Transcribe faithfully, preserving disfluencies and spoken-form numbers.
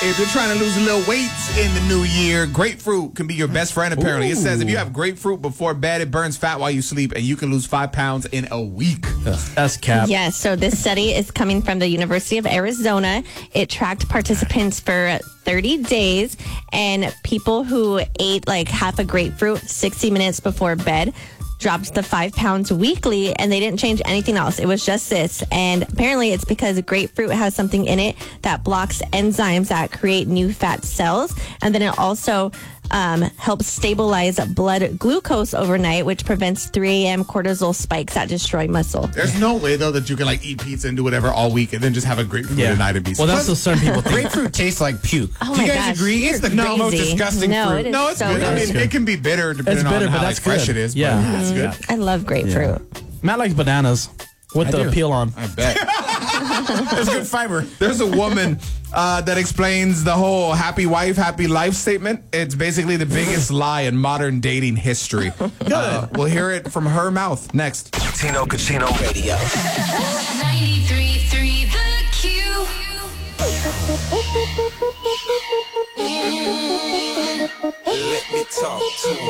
if you're trying to lose a little weight in the new year, grapefruit can be your best friend, apparently. Ooh. It says if you have grapefruit before bed, it burns fat while you sleep, and you can lose five pounds in a week. That's cap. Yes, so this study is coming from the University of Arizona. It tracked participants for thirty days, and people who ate like half a grapefruit sixty minutes before bed dropped the five pounds weekly, and they didn't change anything else. It was just this. And apparently it's because grapefruit has something in it that blocks enzymes that create new fat cells. And then it also um, helps stabilize blood glucose overnight, which prevents three a.m. cortisol spikes that destroy muscle. There's no way, though, that you can like eat pizza and do whatever all week and then just have a grapefruit Yeah. at night and be Well, that's what certain people think. Grapefruit tastes like puke. Oh Do you my guys gosh, agree? you're It's the no, most crazy. disgusting No, fruit. it is No, it's so good. I good. mean, it can be bitter depending It's bitter, on but how that's like, fresh good. it is. but Yeah. it's good. I love grapefruit. Matt likes bananas with I the do. peel on. I bet. It's good fiber. There's a woman uh, that explains the whole happy wife, happy life statement. It's basically the biggest lie in modern dating history. Uh, we'll hear it from her mouth next. Tino Casino Radio. ninety-three point three The Q. Let me talk to